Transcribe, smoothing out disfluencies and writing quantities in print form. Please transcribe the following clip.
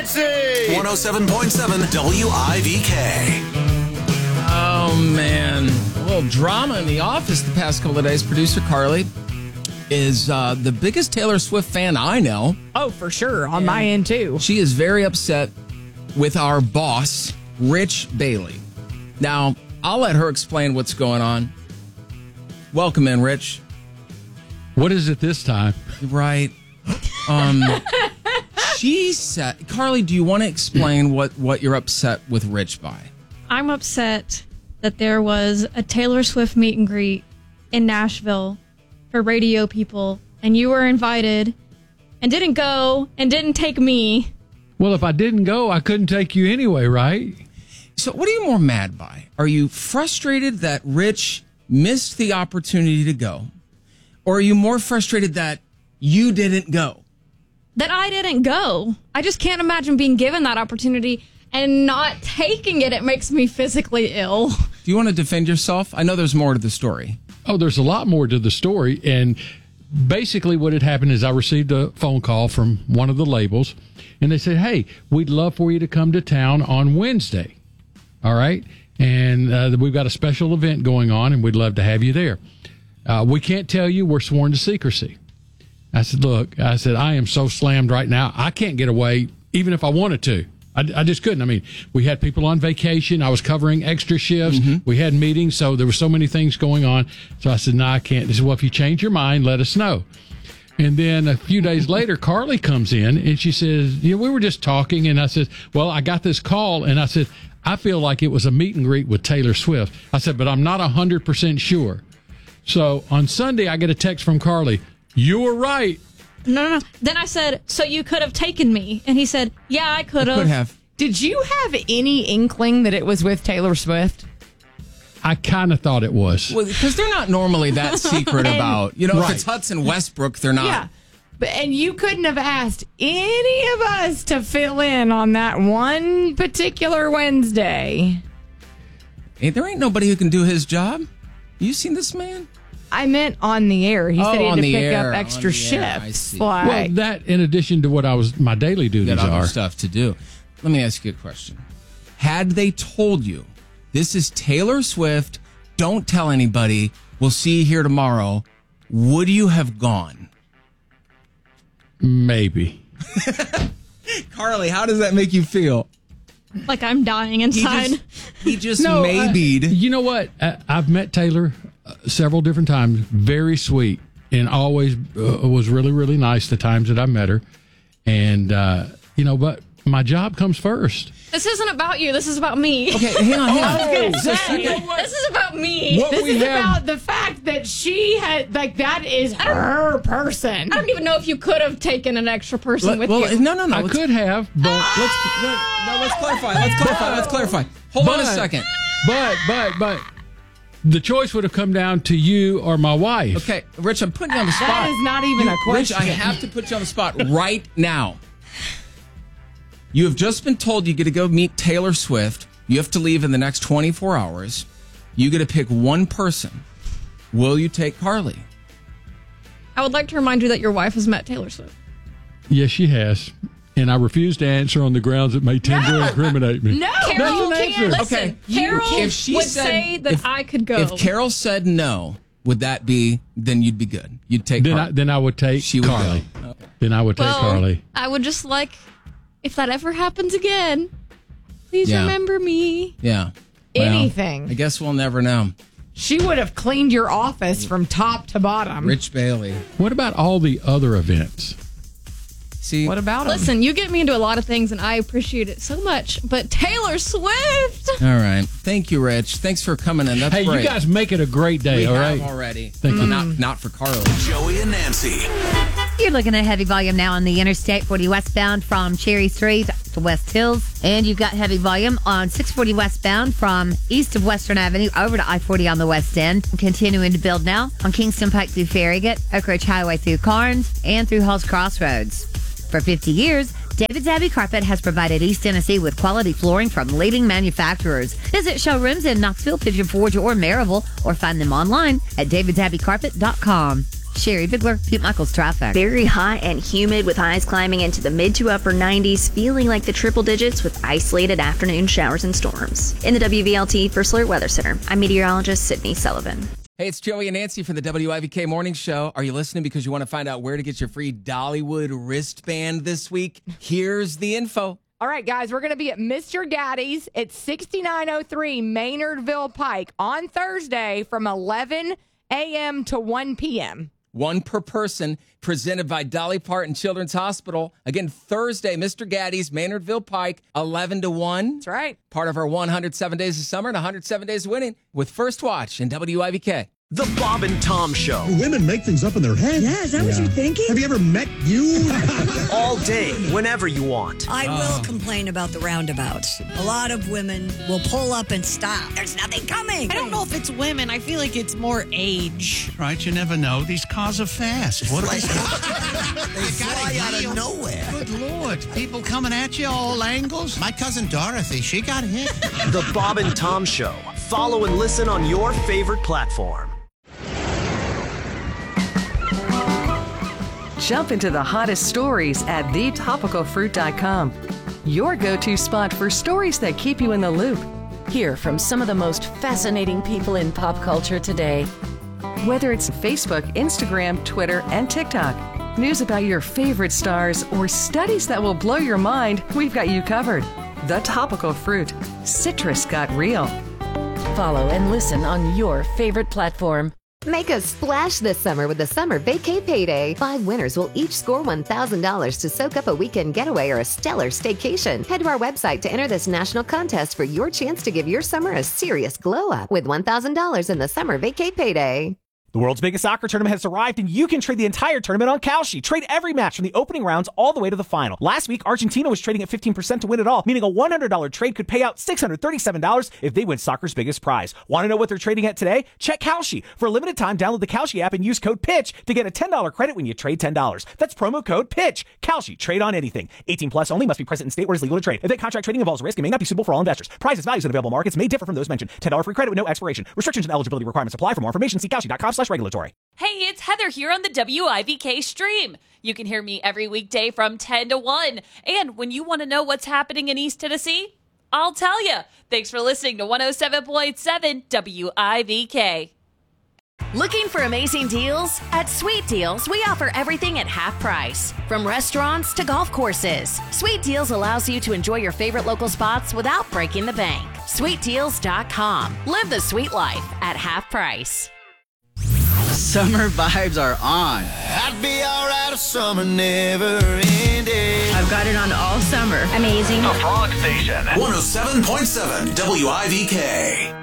Nancy! 107.7 WIVK. Oh, man. A little drama in the office the past couple of days. Producer Carly is the biggest Taylor Swift fan I know. Oh, for sure. On my end, too. She is very upset with our boss, Rich Bailey. Now, I'll let her explain what's going on. Welcome in, Rich. What is it this time? Right. She said, Carly, do you want to explain what you're upset with Rich by? I'm upset that there was a Taylor Swift meet and greet in Nashville for radio people, and you were invited and didn't go and didn't take me. Well, if I didn't go, I couldn't take you anyway, right? So what are you more mad by? Are you frustrated that Rich missed the opportunity to go? Or are you more frustrated that you didn't go? That I didn't go. I just can't imagine being given that opportunity and not taking it. It makes me physically ill. Do you want to defend yourself? I know there's more to the story. Oh, there's a lot more to the story. And basically what had happened is I received a phone call from one of the labels, and they said, hey, we'd love for you to come to town on Wednesday. All right? And we've got a special event going on, and we'd love to have you there. We can't tell you. We're sworn to secrecy. I said, look, I am so slammed right now. I can't get away even if I wanted to. I just couldn't. I mean, we had people on vacation. I was covering extra shifts. Mm-hmm. We had meetings. So there were so many things going on. So I said, no, I can't. They said, well, if you change your mind, let us know. And then a few days later, Carly comes in and she says, we were just talking. And I said, well, I got this call. And I said, I feel like it was a meet and greet with Taylor Swift. I said, but I'm not 100% sure. So on Sunday, I get a text from Carly. You were right. No. Then I said, so you could have taken me. And he said, yeah, I could have. Did you have any inkling that it was with Taylor Swift? I kind of thought it was. Well, because they're not normally that secret about, if it's Hudson Westbrook, they're not. Yeah. And you couldn't have asked any of us to fill in on that one particular Wednesday. Hey, there ain't nobody who can do his job. You seen this man? I meant on the air. He said he had to pick up extra shifts. Well, that in addition to what my daily duties other are. Stuff to do. Let me ask you a question. Had they told you, this is Taylor Swift, don't tell anybody, we'll see you here tomorrow, would you have gone? Maybe. Carly, how does that make you feel? Like I'm dying inside. He just maybe'd. You know what? I've met Taylor several different times. Very sweet. And always was really, really nice the times that I met her. And, but my job comes first. This isn't about you. This is about me. Okay, hang on. This is about me. This is about the fact that she had, that is her person. I don't even know if you could have taken an extra person with you. No. I could have, but let's clarify. Hold on a second. But the choice would have come down to you or my wife. Okay, Rich, I'm putting you on the spot. That is not even a question. Rich, I have to put you on the spot right now. You have just been told you get to go meet Taylor Swift. You have to leave in the next 24 hours. You get to pick one person. Will you take Carly? I would like to remind you that your wife has met Taylor Swift. Yes, she has. And I refuse to answer on the grounds it may tend to incriminate me. No, Carol can't. Listen, okay. Carol if she would said, say that I could go. If Carol said no, would that be, then you'd be good. You'd take Carly. Then I would take Carly. Okay. Then I would take Carly. I would just like, if that ever happens again, please remember me. Yeah. Anything. I guess we'll never know. She would have cleaned your office from top to bottom. Rich Bailey. What about all the other events? See, what about them? Listen, you get me into a lot of things, and I appreciate it so much. But Taylor Swift. All right. Thank you, Rich. Thanks for coming in. That's great. You guys make it a great day, all right? We have already. Thank you. Not for Carly. Joey and Nancy. You're looking at heavy volume now on the Interstate 40 westbound from Cherry Street to West Hills. And you've got heavy volume on 640 westbound from east of Western Avenue over to I-40 on the west end. Continuing to build now on Kingston Pike through Farragut, Oak Ridge Highway through Carnes, and through Halls Crossroads. For 50 years, David's Abbey Carpet has provided East Tennessee with quality flooring from leading manufacturers. Visit showrooms in Knoxville, Pigeon Forge, or Maryville, or find them online at davidsabbeycarpet.com. Sherry Bigler, Pete Michaels traffic. Very hot and humid with highs climbing into the mid to upper 90s, feeling like the triple digits with isolated afternoon showers and storms. In the WVLT First Alert Weather Center, I'm meteorologist Sydney Sullivan. Hey, it's Joey and Nancy from the WIVK Morning Show. Are you listening because you want to find out where to get your free Dollywood wristband this week? Here's the info. All right, guys, we're going to be at Mr. Gaddy's at 6903 Maynardville Pike on Thursday from 11 a.m. to 1 p.m. One per person, presented by Dolly Parton Children's Hospital. Again, Thursday, Mr. Gaddy's, Maynardville Pike, 11 to 1. That's right. Part of our 107 Days of Summer and 107 Days of Winning with First Watch and WIVK. The Bob and Tom Show. Women make things up in their head. Yeah, is that what you're thinking? Have you ever met you? All day, whenever you want. I will complain about the roundabouts. A lot of women will pull up and stop. There's nothing coming. I don't know if it's women. I feel like it's more age. Right, you never know. These cars are fast. What they fly out of nowhere. Good Lord. People coming at you all angles. My cousin Dorothy, she got hit. The Bob and Tom Show. Follow and listen on your favorite platform. Jump into the hottest stories at thetopicalfruit.com. Your go-to spot for stories that keep you in the loop. Hear from some of the most fascinating people in pop culture today. Whether it's Facebook, Instagram, Twitter, and TikTok, news about your favorite stars, or studies that will blow your mind, we've got you covered. The Topical Fruit. Citrus got real. Follow and listen on your favorite platform. Make a splash this summer with the Summer Vacay Payday. 5 winners will each score $1,000 to soak up a weekend getaway or a stellar staycation. Head to our website to enter this national contest for your chance to give your summer a serious glow up with $1,000 in the Summer Vacay Payday. The world's biggest soccer tournament has arrived, and you can trade the entire tournament on Kalshi. Trade every match from the opening rounds all the way to the final. Last week, Argentina was trading at 15% to win it all, meaning a $100 trade could pay out $637 if they win soccer's biggest prize. Want to know what they're trading at today? Check Kalshi. For a limited time, download the Kalshi app and use code PITCH to get a $10 credit when you trade $10. That's promo code PITCH. Kalshi. Trade on anything. 18 plus only. Must be present in state where it's legal to trade. Event contract trading involves risk and may not be suitable for all investors. Prizes, values, and available markets may differ from those mentioned. $10 free credit with no expiration. Restrictions and eligibility requirements apply. For more information, see Kalshi.com/regulatory. Hey, it's Heather here on the WIVK stream. You can hear me every weekday from 10 to 1. And when you want to know what's happening in East Tennessee, I'll tell you. Thanks for listening to 107.7 WIVK. Looking for amazing deals? At Sweet Deals, we offer everything at half price. From restaurants to golf courses, Sweet Deals allows you to enjoy your favorite local spots without breaking the bank. SweetDeals.com. Live the sweet life at half price. Summer vibes are on. I'd be alright if summer never ended. I've got it on all summer. Amazing. The Frog Station. 107.7 WIVK.